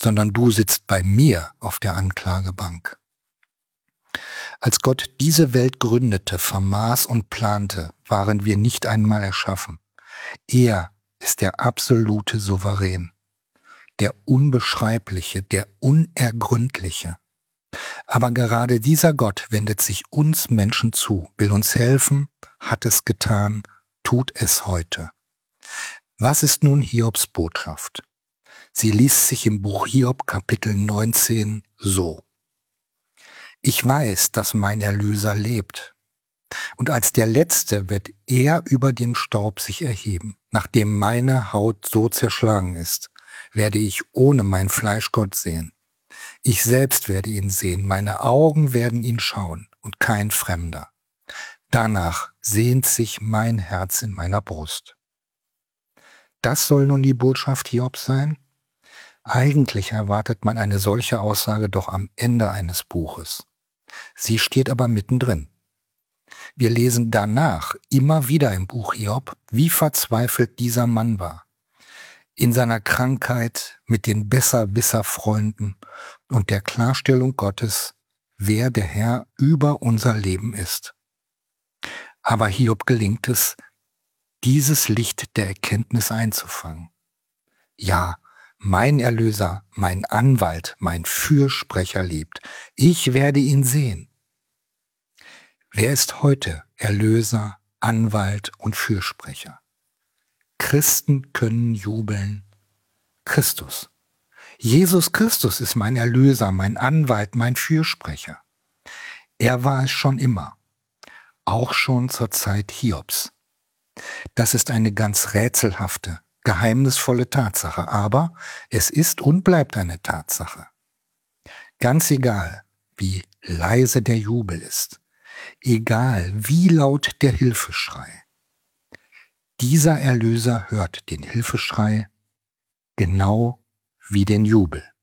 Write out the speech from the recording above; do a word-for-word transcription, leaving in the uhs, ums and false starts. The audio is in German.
sondern du sitzt bei mir auf der Anklagebank. Als Gott diese Welt gründete, vermaß und plante, waren wir nicht einmal erschaffen. Er ist der absolute Souverän, der Unbeschreibliche, der Unergründliche. Aber gerade dieser Gott wendet sich uns Menschen zu, will uns helfen, hat es getan, tut es heute. Was ist nun Hiobs Botschaft? Sie liest sich im Buch Hiob Kapitel neunzehn so. Ich weiß, dass mein Erlöser lebt, und als der Letzte wird er über den Staub sich erheben. Nachdem meine Haut so zerschlagen ist, werde ich ohne mein Fleisch Gott sehen. Ich selbst werde ihn sehen, meine Augen werden ihn schauen und kein Fremder. Danach sehnt sich mein Herz in meiner Brust. Das soll nun die Botschaft Hiobs sein? Eigentlich erwartet man eine solche Aussage doch am Ende eines Buches. Sie steht aber mittendrin. Wir lesen danach immer wieder im Buch Hiob, wie verzweifelt dieser Mann war. In seiner Krankheit, mit den Besserwisser-Freunden und der Klarstellung Gottes, wer der Herr über unser Leben ist. Aber Hiob gelingt es, dieses Licht der Erkenntnis einzufangen. Ja, mein Erlöser, mein Anwalt, mein Fürsprecher lebt. Ich werde ihn sehen. Wer ist heute Erlöser, Anwalt und Fürsprecher? Christen können jubeln. Christus. Jesus Christus ist mein Erlöser, mein Anwalt, mein Fürsprecher. Er war es schon immer, auch schon zur Zeit Hiobs. Das ist eine ganz rätselhafte, geheimnisvolle Tatsache, aber es ist und bleibt eine Tatsache. Ganz egal, wie leise der Jubel ist, egal wie laut der Hilfeschrei, dieser Erlöser hört den Hilfeschrei genau wie den Jubel.